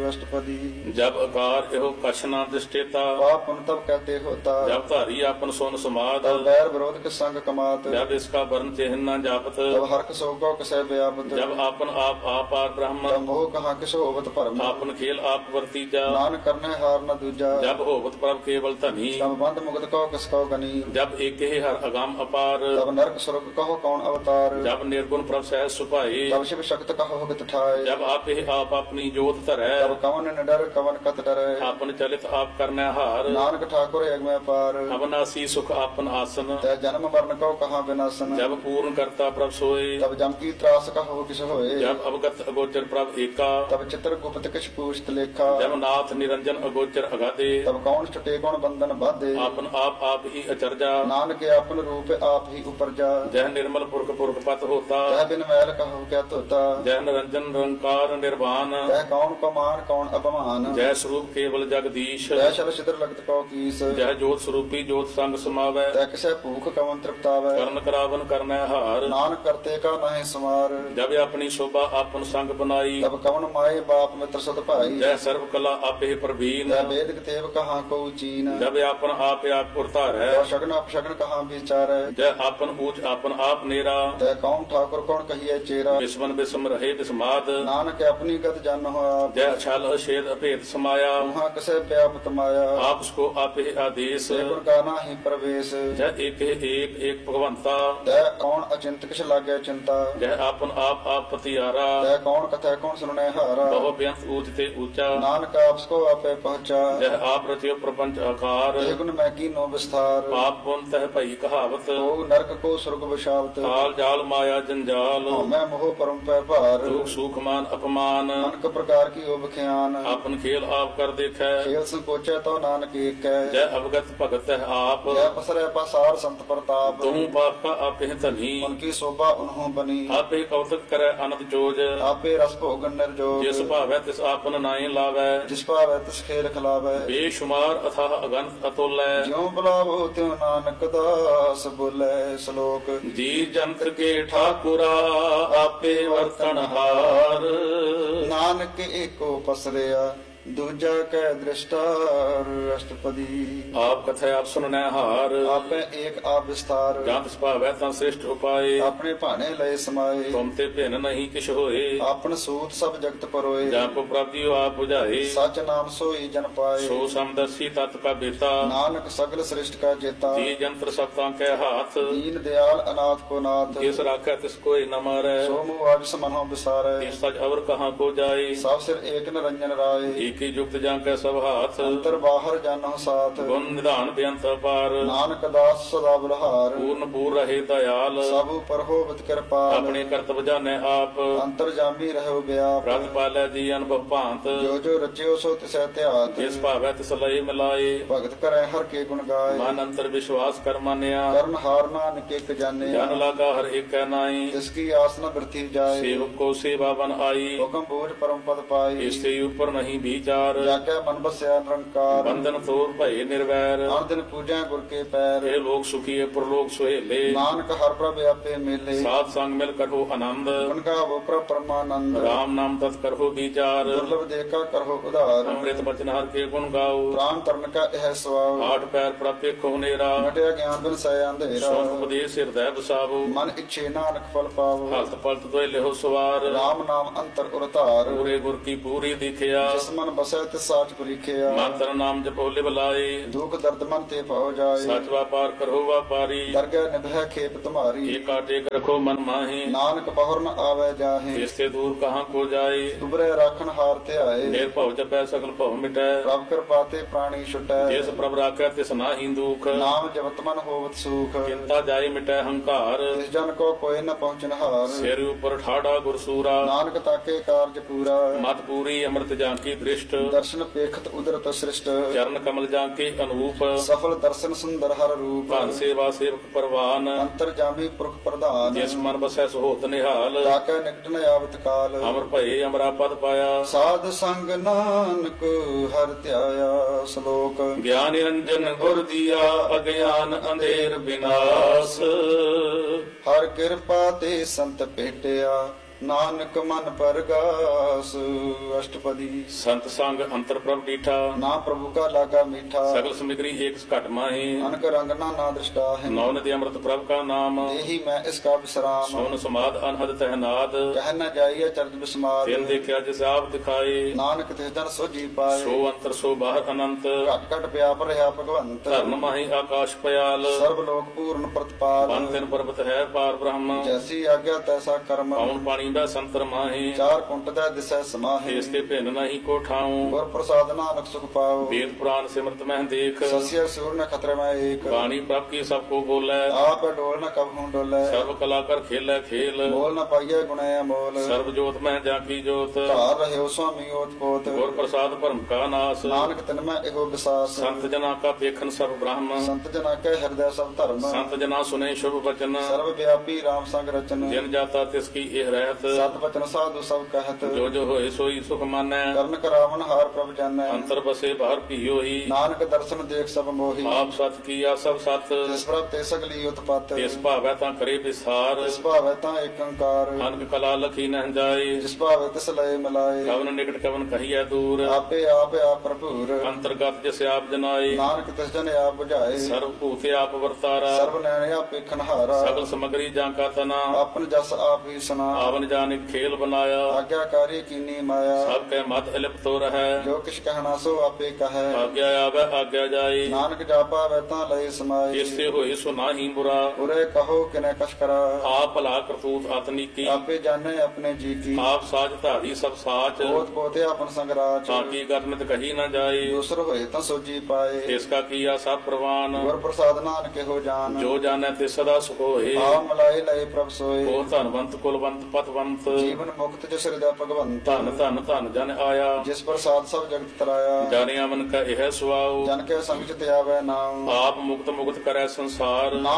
अष्टपदी। जब अकार एहो कछ न दृष्टेता, पाप पुण्य तब कहते होता। जब धारी आपन सोन समाद, तब बैर विरोध के संग कमात। जब इसका वर्ण चिन्ह न जापत, तब हर्क सोगो कसै व्यापत। जब आपन आप आपार ब्रह्म, तब मोह कहाँ किस होवत भरम। आपन खेल आप वर्तीजा, नान करने हार न दूजा। जब होवत प्रभ केवल धनी, तब बंद मुगत कहो किसको गनी। जब एक हर अगाम अपार, तब नरक स्वर्ग कहो कौन अवतार। जब निर्गुण प्रभ सहज सुपाए, तब शिव शक्त कहो हित ठाए। जब आप अपनी जोत धरै, तब कवन न डर कवन कत डरै। आपन चलित आप करने हार, नानक ठाकुर एक में पार। अविनाशी सुख आपन आसन, तै जन्म मरण कहो कहाँ विनाशन। जब पूर्ण करता प्रभ सोए, तब जम की त्रास कहो किस होए। जब अवगत अगोचर प्रभ एका, तब चित्र गुप्त किछ पूछत लेखा। जब नाथ निरंजन अगोचर अगाधे, तब कौन छुटे कौन बंधन बाधे। आपन आप ही अचरजा, नानक आपन रूप आप ही उपरजा। जह निर्मल पुरख पुरख पत होता, तह बिन मैल कहो क्या तोता। जय निरंजन निरंकार निर्वाण, तह कौन को मान कौन अपमान। जय स्वरूप केवल जगदीश, तह शल छिद्र लगत कौ कीस। जय जोत स्वरूपी जोत संग समावै, तह किसे भूख कवन तृप्तावै। करण करावन करनै हार, नानक करते का नहीं सुमार। जब अपनी शोभा आपन संग बनाई, तब कवन माए बाप मित्र सद भाई। जय सर्व कला आपे प्रवीण, तह वेद तेव कहाँ को चीन। जब आपन आप उरतार है, तह शगन अपशगन कहाँ विचार। जय आपन ऊंच आपन आप नेरा, तह कौन ठाकुर कौन कहिए चेरा। विस्मन विस्म रहे विस्माद, नानक अपनी गत जन हो आप। जय छल अछेद अभेद समाया, वहाँ कसे व्यापत माया। आप उसको आपे आदेश, गुण गाना ही प्रवेश। जय एक भगवंता, तह कौन अचिंत किस लागे चिंता। जय आपन आप पतियारा, तह कौन कथा कौन सुनने हारा। बहु बेअंत ऊंच ते ऊंचा, नानक आपको आपे पहुंचा। जय आप रचियो प्रपंच आकार, ये गुण मैं की नो विस्तार। पाप पुन तह भई कहावत, ओ नरक को स्वर्ग विशावत। काल जाल माया जंजाल, मैं मोह परम पै भार। दुख सुख मान अपमान, अनक प्रकार की उबख्यान। आपन खेल आप कर देखै, खेल संकोचे तो नानक एक है। जय अवगत भगत है आप, जय पसरे पसार संत प्रताप। तुम पाप का आपे धनी, उनकी शोभा उन्हों बनी। आपे कौतक करे अनंत जोज, आपे रस भोगन निर्जोग। जिस भावै तिस आपन नाई लावै, जिस पावै तिस खेल खिलावै। बेशुमार अथाह अगंत अतुल्य, ज्यों बुलावो त्यों नानक दास बोले श्लोक। जी जंत के ठाकुरा आपे वर्तनहार, नानक एको पसरिया दूजा कै दृष्टार। अष्टपदी। आप कथा आप सुनने हार, आपे एक आप विस्तार। जंत भावै तं श्रेष्ठ उपाय, अपने भाने लय समाये। तुम ते भिन्न नहीं किछ होए, आपन सूत सब जगत परोए। जाको प्राप्ति आप बुझाए, सच नाम सोई जन पाए। सो समदर्शी तत् का बेता, नानक सगल सृष्ट का जेता। जी जंत्र सप्तां के हाथ, दीन दयाल अनाथ को नाथ। किस राखै तिस कोई न मारै, सो मुआज समनो विसारे। तिस सच अवर कहाँ को जाए, सब सिर एक निरंजन राय। की युक्त जां कै सब हाथ, अंतर बाहर जानो साथ। गुण निधान बेअंत अपार, नानक दास सदा बलहार। पूर्ण पूर रहे दयाल, सब पर होवत कृपाल। अपने कर्तव्य जाने आप, अंतर जामी रहो व्याप। रत पालै जी अनुभव भांत, जो जो रचियो सो तिसै त्यात। जिस भावै तिस लय मिलाए, भगत करे हर के गुण गाय। मन अंतर विश्वास कर मानिया, कर्ण हार नानक एक जाने। जन लागा हर एक नाई, जिसकी आस न वृद्धि जाए। सेवक को सेवा बन आई, हुक्म बोझ परम पद पाई। इससे ऊपर नहीं विचार, जाके मन बसया निरंकार। बंधन तोड़ भय निर्वैर, हर दिन पूजा गुर के पैर। हे लोग सुखी प्रलोक सुहेले, नानक हर प्रभ आपे मेले। साथ संग मिल करो आनंद, गुण गावो प्रभ परमानंद। राम नाम तत् करो विचार, दुर्लभ देखा करो उधार। अमृत बचन हर के गुण गाओ, प्राण तरण का यह स्वभाव। आठ पैर प्राप्त को नेरा, घटया ज्ञान बिन सय अंधेरा। सोन उपदेश हृदय बसावो, मन इच्छे नानक फल पावो। हस्त पलट दोय लेहो सवार, राम नाम अंतर उरतार। पूरे गुर की पूरी दिखिया, जिस मन बसै तिस साच परीखिया। मातर नाम जपो लिव लाए, दुख दर्द मन ते पाओ जाए। सच व्यापार करो व्यापारी, दरगह निभय खेप तुम्हारी। एक टेक रखो मन माही, नानक बहुर न आवे जाहे। इससे दूर कहाँ को जाए, तुबरे राखन हार ते आए। निर्भव जपै सकल भव मिटै, प्रभ कृपा ते प्राणी छुटै। जिस प्रभ राखै तिस नाहि दुख, नाम जपत मन होवत सुख। चिंता जाय मिटै हंकार, जिस जन को कोई न पहुँचन हार। सिर ऊपर ठाड़ा गुरसूरा, नानक ताके कार्य पूरा। मत पूरी अमृत जांकी दृष्ट, दर्शन पेखत उदरत सृष्ट। चरण कमल जांके अनूप, सफल दर्शन सुंदर हर रूप। भान सेवा सेवक परवान, अंतर जामी पुरख प्रधान। जिस मन बसै सुहोत निहाल, ताके निकट न आवत काल। अमर भये अमरा पद पाया, साध संग नानक हर त्याया। श्लोक। ज्ञान निरंजन गुर दिया, अज्ञान अंधेर विनाश, हर कृपा ते संत भेटिया। ਨਾਨਕ ਮਨ ਪਰਗਾਸ ਅਸ਼ਟਪਦੀ। ਸੰਤ ਸੰਗ ਅੰਤਰ ਪ੍ਰਭ ਡੀਠਾ, ਨਾ ਪ੍ਰਭੂ ਕਾ ਲਾਗਾ ਮੀਠਾ, ਸਗਲ ਸਮਗਰੀ ਏਕ ਘਟ ਮਾਹੀ। ਅਨਕ ਰੰਗ ਨਾ ਦ੍ਰਿਸ਼ਟਾ ਹੈ, ਨੌ ਨਦੀ ਅੰਮ੍ਰਿਤ ਪ੍ਰਭ ਕਾ ਨਾਮ, ਦੇਹੀ ਮੈਂ ਇਸ ਕਾ ਵਿਸਰਾਮ। ਸੋਨ ਸਮਾਦ ਅਨਹਦ ਤਹਿਨਾਦ, ਕਹਿ ਨ ਜਾਈਏ ਚਰਜ ਬਿਸਮਾਦ। ਤਿਨ ਦੇਖਿਆ ਜਿਸ ਆਪ ਦਿਖਾਏ, ਨਾਨਕ ਤਿਸ ਜਨ ਸੋਜੀ ਪਾਏ। ਸੋ ਅੰਤਰ ਸੋ ਬਾਹਰ ਅਨੰਤ, ਘਟ ਘਟ ਵਿਆਪ ਰਿਹਾ ਭਗਵੰਤ। ਧਰਨ ਮਾਹੀ ਆਕਾਸ਼ ਪਿਆਲ, ਸਰਬ ਲੋਕ ਪੂਰਨ ਪ੍ਰਤਪਾਲ। ਬਨ ਤਿਨ ਪਰਬਤ ਹੈ ਪਾਰ ਬ੍ਰਹਮ, ਜੈਸੀ ਆਗਿਆ ਤੈਸਾ ਕਰਮ। ਪਉਣ ਪਾਣੀ ਦਾ ਸੰਤਰ ਮਾਹੀ, ਚਾਰ ਕੁੰਟ ਦਾ ਦਿਸੈ ਸਮਾਹੀ। ਇਸ ਤੇ ਭਿੰਨ ਨਹੀਂ ਕੋ ਠਾਉ। ਗੁਰ ਪ੍ਰਸਾਦ ਨਾਨਕ ਸੁਖ ਪਾਓ। ਵੇਦ ਪੁਰਾਨ ਸਿਮਰਤ ਮਹਿ ਦੇਖ, ਸਸਿਆ ਸੂਰ ਨ ਖਤਰੇ ਮੈਂ ਏਕ। ਬਾਣੀ ਪ੍ਰਭ ਕੀ ਸਭ ਕੋ ਬੋਲੇ, ਆਪ ਡੋਲ ਨ ਕਬ ਹੂੰ ਡੋਲੇ। ਸਰਬ ਕਲਾ ਕਰ ਖੇਲੇ ਖੇਲ, ਬੋਲ ਨ ਪਾਈਏ ਗੁਣੇ ਅਮੋਲ। ਸਰਬ ਜੋਤ ਮਹਿ ਜਾ ਕੀ ਜੋਤ, ਧਾਰ ਰਹਿਓ ਸੁਆਮੀ ਓਤ ਪੋਤ। ਗੁਰ ਪ੍ਰਸਾਦ ਭਰਮ ਕਾ ਨਾਸ, ਨਾਨਕ ਤਿਨ ਮੈਂ ਇਹੋ ਵਿਸਾਸ। ਸੰਤ ਜਨਾ ਕਾ ਦੇਖਨ ਸਰਬ ਬ੍ਰਹਮ, ਸੰਤ ਜਨਾ ਕੈ ਹਿਰਦੈ ਸਭ ਧਰਮ। ਸੰਤ ਜਨਾ ਸੁਨੇ ਸ਼ੁਭ ਬਚਨ, ਸਰਬ ਵਿਆਪੀ ਰਾਮ ਸੰਗ ਰਚਨ। ਜਿਨ ਜਾਤਾ ਤਿਸ ਕੀ ਇਹ ਰਹਿਤ, ਸਤ ਬਚਨ ਸਾਧੂ ਸਭ ਕਹਿਤ। ਜੋ ਜੋ ਹੋਏ ਸੋਈ ਸੁਖ ਮਾਨੈ, ਕਰਨ ਕਰਾਵਨ ਹਾਰ ਪ੍ਰਭ ਜਾਣੈ। ਅੰਤਰ ਬਸੇ ਬਾਹਰ ਭੀਓ ਹੀ, ਨਾਨਕ ਦਰਸ਼ਨ ਦੇਖ ਸਭ ਮੋਹੀ। ਆਪ ਸਤ ਕੀਆ ਸਭ ਸਤ, ਜਿਸ ਪ੍ਰਭ ਤੇ ਸਗਲੀ ਉਤਪਤ। ਇਸ ਭਾਵੈ ਤਾਂ ਕਰੇ ਵਿਸਾਰ, ਜਿਸ ਭਾਵੈ ਤਾਂ ਏਕ ਓੰਕਾਰ। ਅਨਕ ਕਲਾ ਲਖੀ ਨਹਿ ਜਾਏ, ਜਿਸ ਭਾਵੈ ਤਿਸ ਲਏ ਮਿਲਾਏ। ਕਵਨ ਨਿਕਟ ਕਵਨ ਕਹੀਐ ਦੂਰ, ਆਪੇ ਆਪ ਭਰਪੂਰ। ਅੰਤਰਗਤ ਜਿਸ ਆਪ ਜਨਾਏ, ਨਾਨਕ ਤਿਸ ਜਨ ਆਪ ਬੁਝਾਏ। ਸਰਬ ਭੂਤੇ ਆਪ ਵਰਤਾਰਾ, ਸਰਬ ਨੈਣ ਆਪ ਵੇਖਣ ਹਾਰਾ। ਸਗਲ ਸਮਗਰੀ ਜਾਂ ਕਾ ਤਨਾ, ਆਪਨ ਜਸ ਆਪ ਹੀ ਸੁਨਾ। ਆਵਨ ਜਾਨਿਕ ਖੇਲ ਬਨਾਇਆ, ਆਗਿਆਕਾਰੀ ਕੀਨੀ ਮਾਇਆ। ਸਭ ਕੈ ਮਤ ਇਲਿਪਤੋ ਰਹੈ, ਜੋ ਕਿਛ ਕਹਿਣਾ ਸੋ ਆਪੇ ਕਹੈ। ਆਗਿਆ ਆਵੈ ਆਗਿਆ ਜਾਏ, ਨਾਨਕ ਜਾਪਾ ਵੈ ਤਾਂ ਲਏ ਸਮਾਏ। ਜਿਸ ਤੇ ਹੋਏ ਸੋ ਨਾਹੀ ਬੁਰਾ, ਉਰੇ ਕਹੋ ਕਿਨੇ ਕਛ ਕਰਾ। ਆਪ ਭਲਾ ਕਰਤੂਤ ਅਤਨੀਕੀ, ਆਪੇ ਜਾਣੇ ਆਪਣੇ ਜੀ ਕੀ। ਆਪ ਸਾਜ ਧਾਰੀ ਸਭ ਸਾਚ, ਬੋਧ ਪੋਤੇ ਆਪਨ ਸੰਗਰਾਚ। ਤਾਂ ਕੀ ਕਰਨਿਤ ਕਹੀ ਨਾ ਜਾਏ, ਦੂਸਰ ਹੋਏ ਤਾਂ ਸੋਜੀ ਪਾਏ। ਤਿਸ ਕਾ ਕੀਆ ਸਭ ਪ੍ਰਵਾਨ, ਗੁਰ ਪ੍ਰਸਾਦ ਨਾਨਕ ਇਹੋ ਜਾਨ। ਜੋ ਜਾਣੈ ਤਿਸ ਸਦਾ ਸੁਖ ਹੋਏ। ਆ ਮਲਾਏ ਲਏ ਪ੍ਰਭ ਸੋਏ। ਉਹ ਧਨਵੰਤ ਕੁਲਵੰਤ ਪਤਵੰਤ, ਜੀਵਨ ਮੁਕਤ ਜਿਸ ਹਿਰਦੈ ਭਗਵੰਤ। ਧਨ ਧਨ ਧਨ ਜਨ ਆਇਆ, ਜਿਸ ਪ੍ਰਸਾਦ ਸਭ ਜਗਤ ਤਰਾਇਆ। ਜਾਣਿਆ ਮਨ ਕਾ ਇਹ ਸੁਆਉ, ਜਨ ਕੇ ਸੰਗ ਚ ਤੇ ਆਵੈ ਨਾਮ। ਆਪ ਮੁਕਤ ਮੁਕਤ ਕਰੈ ਸੰਸਾਰ।